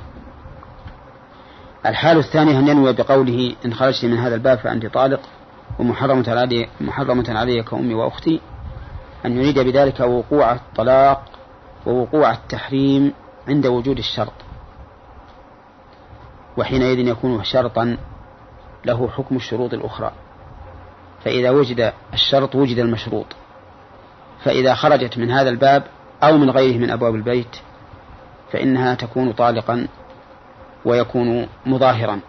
الحال الثانية أن ينوي بقوله إن خرجت من هذا الباب فأنت طالق ومحرمة علي, محرمة علي كأمي وأختي، أن يريد بذلك وقوع الطلاق ووقوع التحريم عند وجود الشرط، وحينئذ يكون شرطا له حكم الشروط الأخرى. فإذا وجد الشرط وجد المشروط، فإذا خرجت من هذا الباب أو من غيره من أبواب البيت فإنها تكون طالقا ويكون مظاهرا.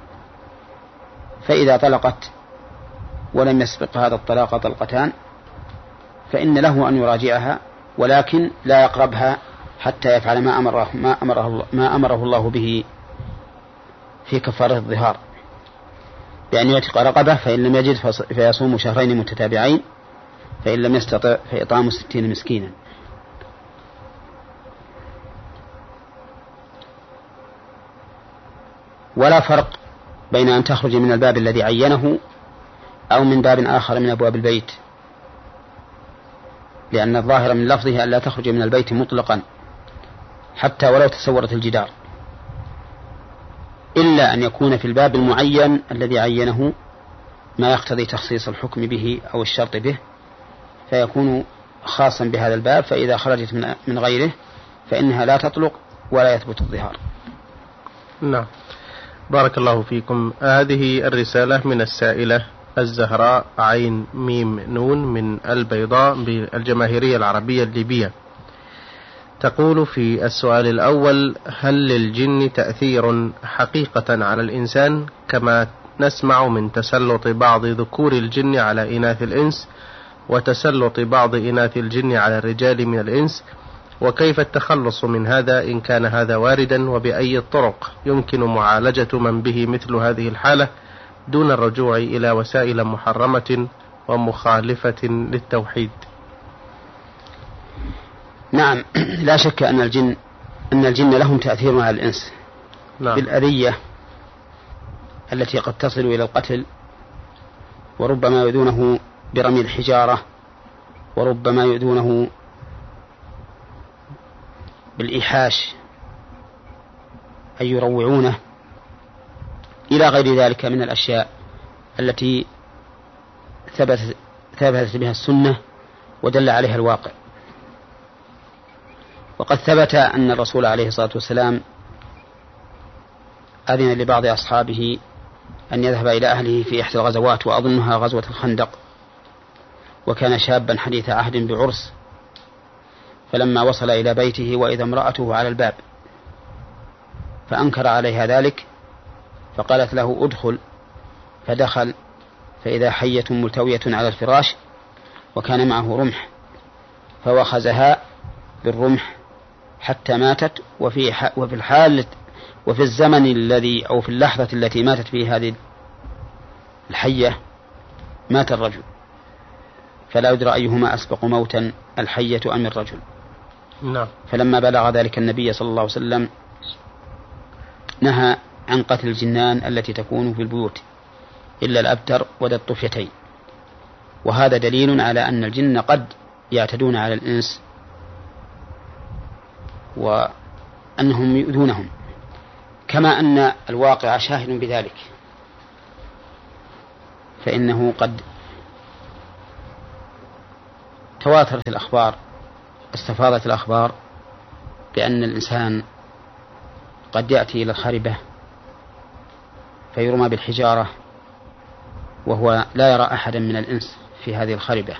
فإذا طلقت ولم يسبق هذا الطلاق طلقتان فإن له أن يراجعها، ولكن لا يقربها حتى يفعل ما أمره, ما أمره, ما أمره الله به في كفارة الظهار، بأن يعتق رقبة، فإن لم يجد فيصوم شهرين متتابعين، فإن لم يستطع فإطعام ستين مسكينا. ولا فرق بين أن تخرج من الباب الذي عينه أو من باب آخر من أبواب البيت، لأن الظاهر من لفظه أن لا تخرج من البيت مطلقا حتى ولو تسورت الجدار، إلا أن يكون في الباب المعين الذي عينه ما يقتضي تخصيص الحكم به أو الشرط به، فيكون خاصا بهذا الباب. فإذا خرجت من غيره فإنها لا تطلق ولا يثبت الظهار. نعم، بارك الله فيكم. هذه الرسالة من السائلة الزهراء عين ميم نون من البيضاء بالجماهيرية العربية الليبية، تقول في السؤال الأول: هل للجن تأثير حقيقة على الإنسان كما نسمع من تسلط بعض ذكور الجن على إناث الإنس وتسلط بعض إناث الجن على الرجال من الإنس؟ وكيف التخلص من هذا إن كان هذا واردا؟ وبأي الطرق يمكن معالجة من به مثل هذه الحالة دون الرجوع إلى وسائل محرمة ومخالفة للتوحيد؟ نعم، لا شك أن الجن أن الجن لهم تأثير على الإنس. نعم. بالأذية التي قد تصل إلى القتل، وربما يؤذونه برمي الحجارة، وربما يؤذونه بالإيحاش أي يروعونه، إلى غير ذلك من الأشياء التي ثبتت ثبتت بها السنة ودل عليها الواقع. وقد ثبت أن الرسول عليه الصلاة والسلام أذن لبعض أصحابه أن يذهب إلى أهله في إحدى الغزوات، وأظنها غزوة الخندق، وكان شابا حديث عهد بعرس، فلما وصل إلى بيته وإذا امرأته على الباب فأنكر عليها ذلك، فقالت له ادخل، فدخل فإذا حية ملتوية على الفراش وكان معه رمح، فوخزها بالرمح حتى ماتت. وفي وفي الحال وفي الزمن الذي أو في اللحظة التي ماتت فيه هذه الحية مات الرجل، فلا يدرى أيهما أسبق موتا، الحية أم الرجل. نعم. فلما بلغ ذلك النبي صلى الله عليه وسلم نهى عن قتل الجنان التي تكون في البيوت إلا الأبتر وذا الطفيتين، وهذا دليل على أن الجن قد يعتدون على الإنس وأنهم يؤذونهم، كما أن الواقع شاهد بذلك. فإنه قد تواترت الأخبار استفاضت الأخبار بأن الإنسان قد يأتي إلى الخربة فيرمى بالحجارة وهو لا يرى أحدا من الإنس في هذه الخربة،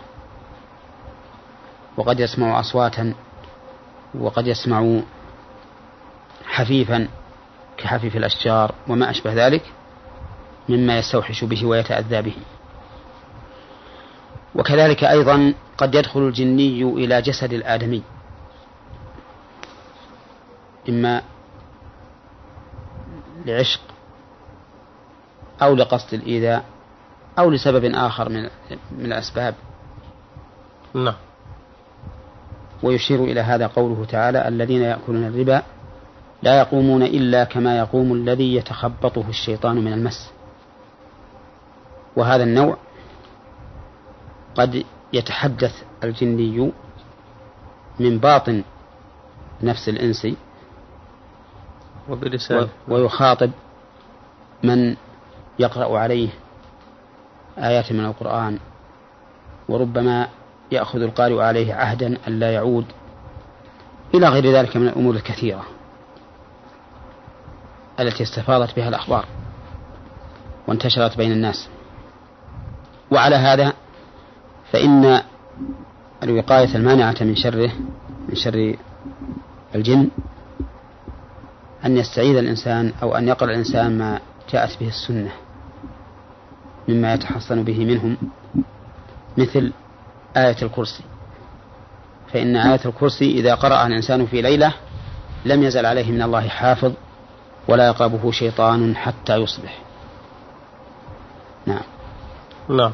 وقد يسمع أصواتا وقد يسمع حفيفا كحفيف الأشجار وما أشبه ذلك مما يستوحش به ويتأذى به. وكذلك أيضا قد يدخل الجني إلى جسد الآدمي إما لعشق أو لقصد الإيذاء أو لسبب آخر من من الأسباب. نعم. ويشير إلى هذا قوله تعالى: الذين يأكلون الربا لا يقومون إلا كما يقوم الذي يتخبطه الشيطان من المس. وهذا النوع قد يتحدث الجني من باطن نفس الإنس ويخاطب من يقرأ عليه آيات من القرآن، وربما يأخذ القارئ عليه عهدا ألا يعود، إلى غير ذلك من الأمور الكثيرة التي استفاضت بها الأخبار وانتشرت بين الناس. وعلى هذا فإن الوقاية المانعة من شره من شر الجن أن يستعيذ الإنسان أو أن يقرأ الإنسان ما جاءت به السنة مما يتحصن به منهم، مثل آية الكرسي، فإن آية الكرسي إذا قرأها الإنسان في ليلة لم يزل عليه من الله حافظ ولا يقربه شيطان حتى يصبح. نعم. نعم.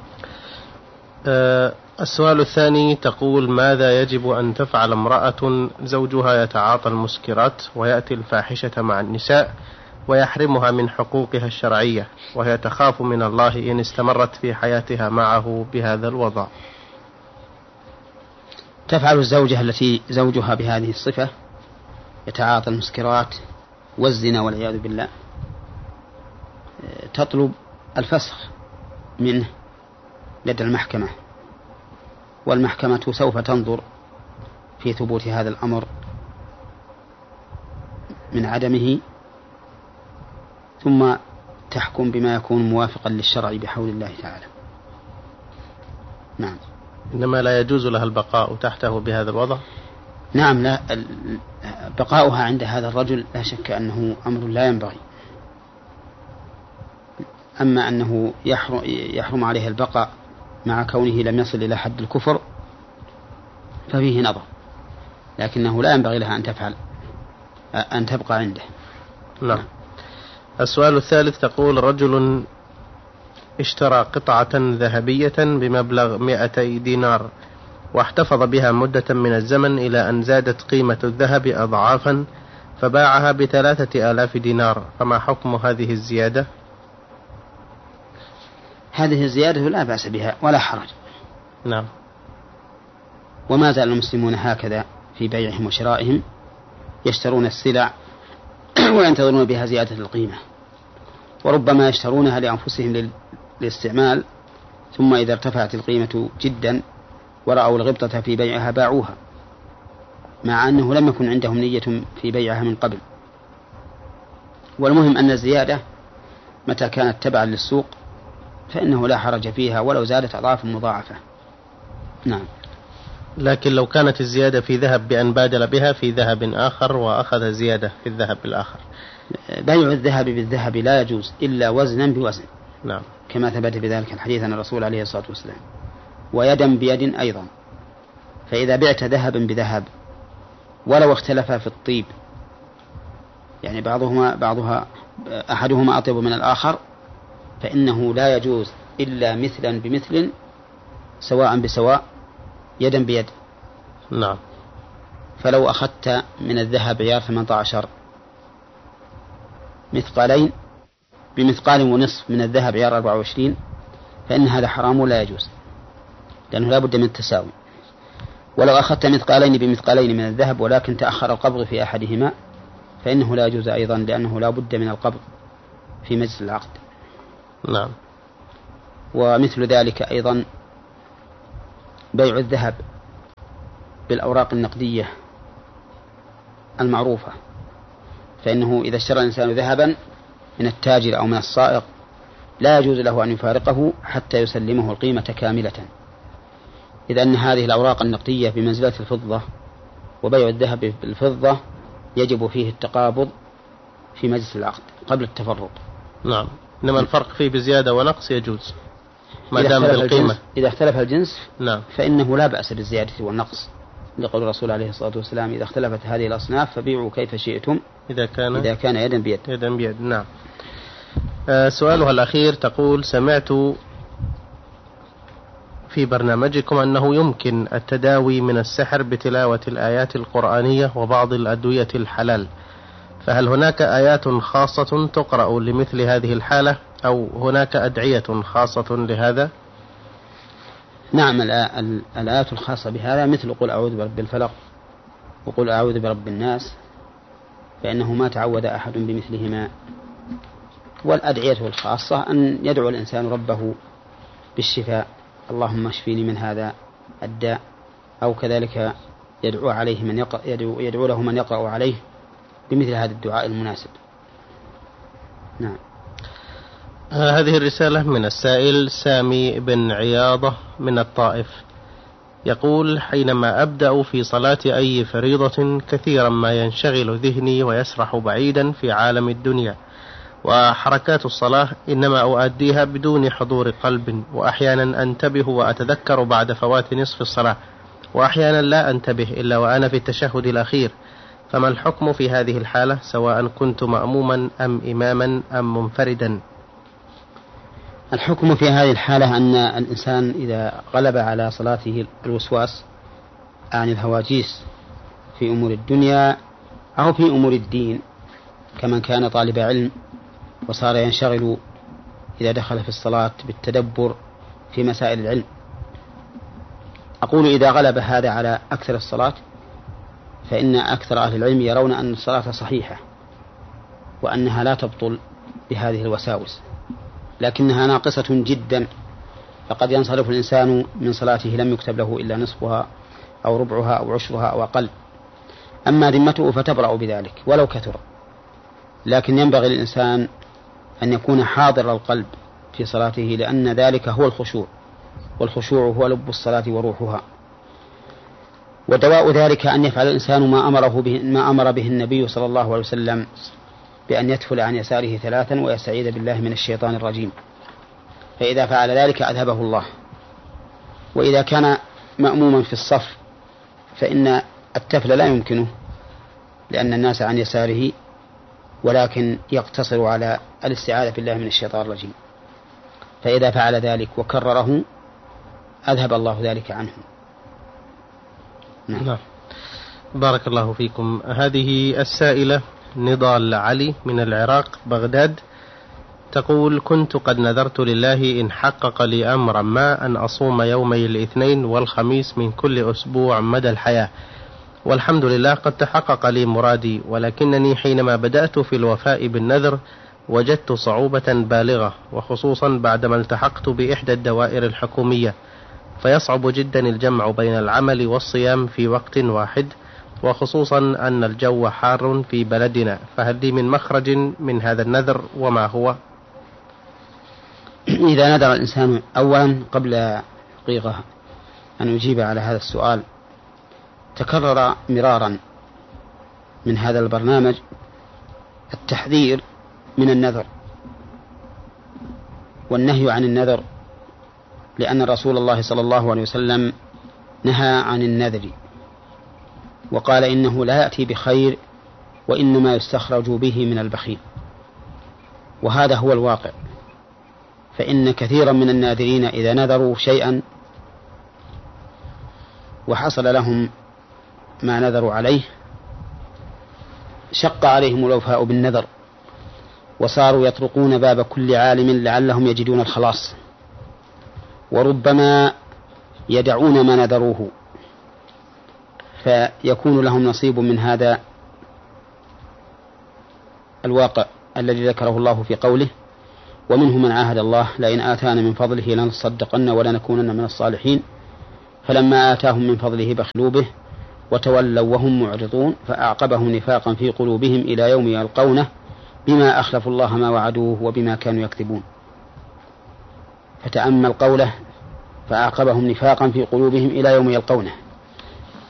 أه السؤال الثاني تقول: ماذا يجب أن تفعل امرأة زوجها يتعاطى المسكرات ويأتي الفاحشة مع النساء ويحرمها من حقوقها الشرعية، وهي تخاف من الله إن استمرت في حياتها معه بهذا الوضع؟ تفعل الزوجة التي زوجها بهذه الصفة يتعاطى المسكرات والزنا والعياذ بالله تطلب الفسخ منه لدى المحكمة، والمحكمة سوف تنظر في ثبوت هذا الأمر من عدمه، ثم تحكم بما يكون موافقا للشرع بحول الله تعالى. نعم. إنما لا يجوز لها البقاء تحته بهذا الوضع؟ نعم، لا، بقاؤها عند هذا الرجل لا شك أنه أمر لا ينبغي. أما أنه يحرم, يحرم عليها البقاء مع كونه لم يصل إلى حد الكفر ففيه نظر، لكنه لا ينبغي لها أن تفعل أن تبقى عنده. نعم. السؤال الثالث تقول: رجل اشترى قطعة ذهبية بمبلغ مئتي دينار واحتفظ بها مدة من الزمن إلى أن زادت قيمة الذهب أضعافا فباعها بثلاثة آلاف دينار، فما حكم هذه الزيادة؟ هذه الزيادة لا بأس بها ولا حرج. نعم. وما زال المسلمون هكذا في بيعهم وشرائهم، يشترون السلع وينتظرون بها زيادة القيمة، وربما يشترونها لأنفسهم للاستعمال، ثم إذا ارتفعت القيمة جدا ورأوا الغبطة في بيعها باعوها، مع أنه لم يكن عندهم نية في بيعها من قبل. والمهم أن الزيادة متى كانت تبعا للسوق فإنه لا حرج فيها ولو زادت أضعاف مضاعفة. نعم. لكن لو كانت الزيادة في ذهب بأن بادل بها في ذهب آخر وأخذ زيادة في الذهب الآخر؟ بيع الذهب بالذهب لا يجوز إلا وزنا بوزن. نعم. كما ثبت بذلك الحديث عن الرسول عليه الصلاة والسلام. ويدا بيد أيضا، فإذا بعت ذهبا بذهب ولو اختلف في الطيب، يعني بعضهما بعضها أحدهما أطيب من الآخر، فإنه لا يجوز إلا مثلا بمثل سواء بسواء يدا بيد. نعم. فلو أخذت من الذهب عيار ثمانية عشر مثقالين بمثقال ونصف من الذهب عيار أربعة وعشرين فإن هذا حرام ولا يجوز، لأنه لا بد من التساوي. ولو أخذت مثقالين بمثقالين من الذهب ولكن تأخر القبض في أحدهما فإنه لا يجوز أيضا، لأنه لا بد من القبض في مجلس العقد. نعم. ومثل ذلك أيضا بيع الذهب بالأوراق النقدية المعروفة، فإنه إذا اشترى الإنسان ذهبا من التاجر أو من الصائغ لا يجوز له أن يفارقه حتى يسلمه القيمة كاملة، إذ أن هذه الأوراق النقدية بمنزلة الفضة، وبيع الذهب بالفضة يجب فيه التقابض في مجلس العقد قبل التفرق. نعم، إنما الفرق فيه بزيادة ونقص يجوز ما دام بالقيمة. إذا اختلف الجنس نعم. فإنه لا بأس بالزيادة والنقص، لقول الرسول عليه الصلاة والسلام: إذا اختلفت هذه الأصناف فبيعوا كيف شئتم إذا كان إذا كان يدا بيد. يدا بيد. نعم. آه سؤالها الأخير تقول: سمعت في برنامجكم أنه يمكن التداوي من السحر بتلاوة الآيات القرآنية وبعض الأدوية الحلال، فهل هناك آيات خاصة تقرأ لمثل هذه الحالة أو هناك أدعية خاصة لهذا؟ نعم، الآيات الخاصة بهذا مثل قل أعوذ برب الفلق وقل أعوذ برب الناس، فإنه ما تعود أحد بمثلهما. والأدعية الخاصة أن يدعو الإنسان ربه بالشفاء: اللهم اشفيني من هذا الداء، أو كذلك يدعو عليه من يقرأ يدعو, يدعو له من يقرأ عليه بمثل هذا الدعاء المناسب. نعم. هذه الرسالة من السائل سامي بن عياضة من الطائف، يقول: حينما أبدأ في صلاة أي فريضة كثيرا ما ينشغل ذهني ويسرح بعيدا في عالم الدنيا، وحركات الصلاة إنما أؤديها بدون حضور قلب، وأحيانا أنتبه وأتذكر بعد فوات نصف الصلاة، وأحيانا لا أنتبه إلا وأنا في التشهد الأخير، فما الحكم في هذه الحالة سواء كنت مأموما أم إماما أم منفردا؟ الحكم في هذه الحالة أن الإنسان إذا غلب على صلاته الوسواس عن الهواجيس في أمور الدنيا أو في أمور الدين، كمن كان طالب علم وصار ينشغل إذا دخل في الصلاة بالتدبر في مسائل العلم، أقول إذا غلب هذا على أكثر الصلاة فإن أكثر أهل العلم يرون أن الصلاة صحيحة وأنها لا تبطل بهذه الوساوس، لكنها ناقصة جدا، فقد ينصرف الإنسان من صلاته لم يكتب له إلا نصفها أو ربعها أو عشرها أو أقل، أما ذمته فتبرأ بذلك ولو كثر. لكن ينبغي للإنسان أن يكون حاضر القلب في صلاته، لأن ذلك هو الخشوع، والخشوع هو لب الصلاة وروحها. ودواء ذلك أن يفعل الإنسان ما أمره به ما أمر به النبي صلى الله عليه وسلم، بأن يتفل عن يساره ثلاثا ويستعيذ بالله من الشيطان الرجيم، فإذا فعل ذلك أذهبه الله. وإذا كان مأموما في الصف فإن التفل لا يمكنه لأن الناس عن يساره، ولكن يقتصر على الاستعاذة بالله من الشيطان الرجيم، فإذا فعل ذلك وكرره أذهب الله ذلك عنه. نعم. نعم. بارك الله فيكم. هذه السائلة نضال علي من العراق بغداد تقول: كنت قد نذرت لله إن حقق لي أمرا ما أن أصوم يومي الاثنين والخميس من كل أسبوع مدى الحياة، والحمد لله قد تحقق لي مرادي، ولكنني حينما بدأت في الوفاء بالنذر وجدت صعوبة بالغة، وخصوصا بعدما التحقت بإحدى الدوائر الحكومية، فيصعب جدا الجمع بين العمل والصيام في وقت واحد، وخصوصا أن الجو حار في بلدنا، فهل لي من مخرج من هذا النذر وما هو؟ إذا نذر الإنسان أولا قبل حقيقة أن أجيب على هذا السؤال، تكرر مرارا من هذا البرنامج التحذير من النذر والنهي عن النذر، لأن رسول الله صلى الله عليه وسلم نهى عن النذر وقال إنه لا يأتي بخير وإنما يستخرج به من البخيل، وهذا هو الواقع. فإن كثيرا من الناذرين إذا نذروا شيئا وحصل لهم ما نذروا عليه شق عليهم الوفاء بالنذر، وصاروا يطرقون باب كل عالم لعلهم يجدون الخلاص، وربما يدعون ما نذروه، فيكون لهم نصيب من هذا الواقع الذي ذكره الله في قوله: ومنهم من عاهد الله لئن آتانا من فضله لنصدقن ولنكونن من الصالحين فلما آتاهم من فضله بخلوا به وتولوا وهم معرضون فأعقبهم نفاقا في قلوبهم إلى يوم يلقونه بما أخلفوا الله ما وعدوه وبما كانوا يكذبون. فتأمل قوله فأعقبهم نفاقا في قلوبهم إلى يوم يلقونه،